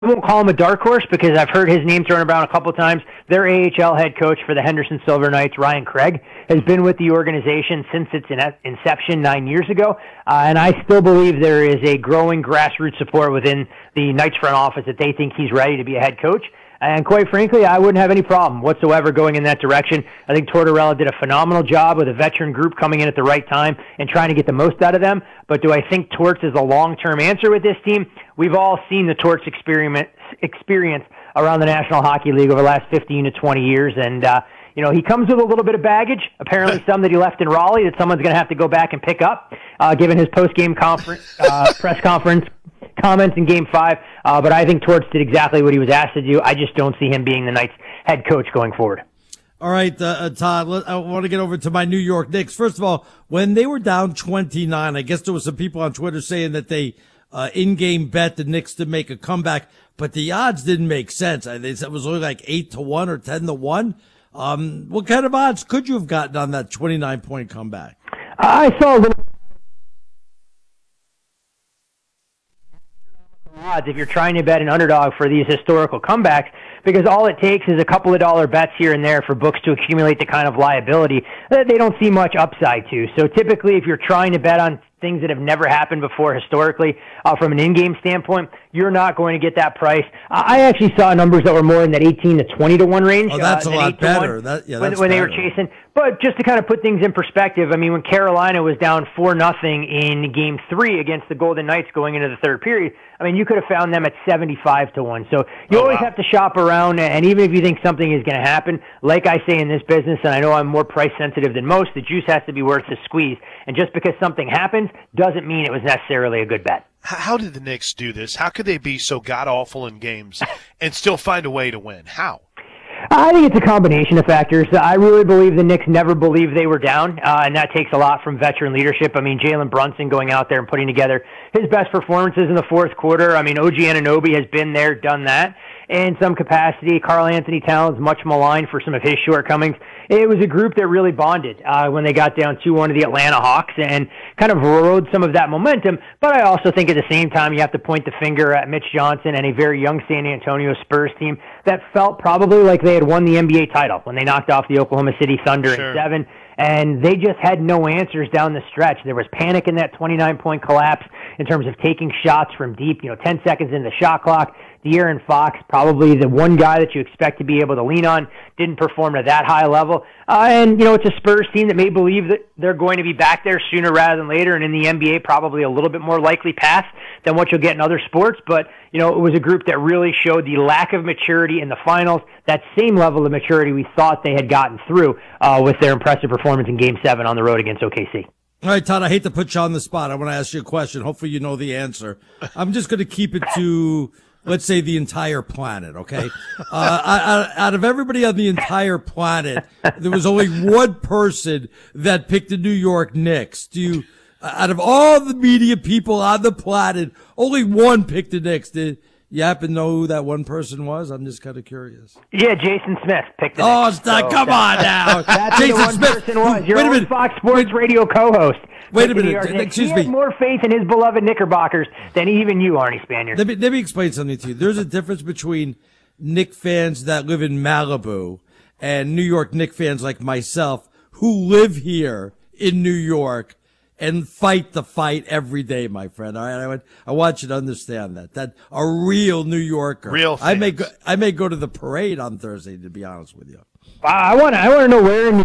I won't call him a dark horse because I've heard his name thrown around a couple of times. Their AHL head coach for the Henderson Silver Knights, Ryan Craig, has been with the organization since its inception 9 years ago, and I still believe there is a growing grassroots support within the Knights front office that they think he's ready to be a head coach. And quite frankly, I wouldn't have any problem whatsoever going in that direction. I think Tortorella did a phenomenal job with a veteran group coming in at the right time and trying to get the most out of them. But do I think Torts is a long-term answer with this team? We've all seen the Torts experience around the National Hockey League over the last 15 to 20 years. And, he comes with a little bit of baggage, apparently some that he left in Raleigh that someone's going to have to go back and pick up, given his post-game press conference comments in Game 5, but I think Torts did exactly what he was asked to do. I just don't see him being the Knights' head coach going forward. All right, Todd, I want to get over to my New York Knicks. First of all, when they were down 29, I guess there was some people on Twitter saying that they in-game bet the Knicks to make a comeback, but the odds didn't make sense. They said it was only like 8-1 or 10-1. What kind of odds could you have gotten on that 29-point comeback? I saw a little odds if you're trying to bet an underdog for these historical comebacks, because all it takes is a couple of dollar bets here and there for books to accumulate the kind of liability that they don't see much upside to. So typically, if you're trying to bet on things that have never happened before historically, from an in-game standpoint, you're not going to get that price. I actually saw numbers that were more in that 18 to 20 to 1 range. Oh, that's a lot better. When they were chasing. But just to kind of put things in perspective, I mean, when Carolina was down 4-0 in Game 3 against the Golden Knights going into the third period, I mean, you could have found them at 75 to 1. So you always have to shop around, and even if you think something is going to happen, like I say in this business, and I know I'm more price sensitive than most, the juice has to be worth the squeeze. And just because something happens doesn't mean it was necessarily a good bet. How did the Knicks do this? How could they be so god-awful in games and still find a way to win? How? I think it's a combination of factors. I really believe the Knicks never believed they were down, and that takes a lot from veteran leadership. I mean, Jalen Brunson going out there and putting together his best performances in the fourth quarter. I mean, OG Anunoby has been there, done that in some capacity. Karl Anthony Towns, much maligned for some of his shortcomings. It was a group that really bonded when they got down 2-1 to the Atlanta Hawks and kind of rode some of that momentum. But I also think at the same time you have to point the finger at Mitch Johnson and a very young San Antonio Spurs team that felt probably like they had won the NBA title when they knocked off the Oklahoma City Thunder in 7. And they just had no answers down the stretch. There was panic in that 29-point collapse in terms of taking shots from deep, 10 seconds in the shot clock. De'Aaron Fox, probably the one guy that you expect to be able to lean on, didn't perform at that high level. And it's a Spurs team that may believe that they're going to be back there sooner rather than later, and in the NBA probably a little bit more likely path than what you'll get in other sports. But, it was a group that really showed the lack of maturity in the finals, that same level of maturity we thought they had gotten through with their impressive performance in Game 7 on the road against OKC. All right, Todd, I hate to put you on the spot. I want to ask you a question. Hopefully you know the answer. I'm just going to keep it to, let's say, the entire planet, okay? Out of everybody on the entire planet, there was only one person that picked the New York Knicks. Out of all the media people on the planet, only one picked the Knicks. Did you happen to know who that one person was? I'm just kind of curious. Yeah, Jason Smith picked the Knicks. Come on now. That's Jason who the one Smith person was. Your own Fox Sports Radio co-host. Wait a minute. Excuse me. He has more faith in his beloved Knickerbockers than even you, Arnie Spaniard. Let me explain something to you. There's a difference between Knick fans that live in Malibu and New York Knick fans like myself who live here in New York and fight the fight every day, my friend. All right, I want you to understand that a real New Yorker. Real fans. I may go to the parade on Thursday, to be honest with you. I want to know where in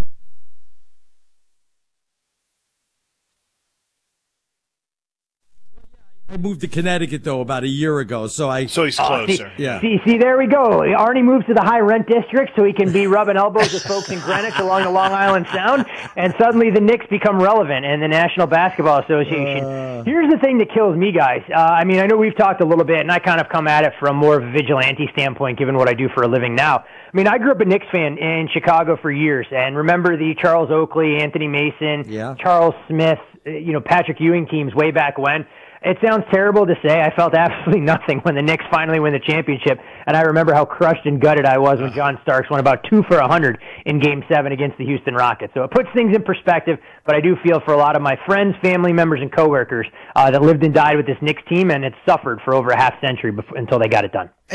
I moved to Connecticut, though, about a year ago, so he's closer. See, there we go. Arnie moves to the high-rent district so he can be rubbing elbows with folks in Greenwich along the Long Island Sound, and suddenly the Knicks become relevant in the National Basketball Association. Here's the thing that kills me, guys. I know we've talked a little bit, and I kind of come at it from more of a vigilante standpoint, given what I do for a living now. I grew up a Knicks fan in Chicago for years, and remember the Charles Oakley, Anthony Mason, Charles Smith, Patrick Ewing teams way back when. It sounds terrible to say. I felt absolutely nothing when the Knicks finally win the championship, and I remember how crushed and gutted I was when John Starks went about 2 for 100 in Game 7 against the Houston Rockets. So it puts things in perspective, but I do feel for a lot of my friends, family members, and coworkers that lived and died with this Knicks team, and it's suffered for over a half century until they got it done.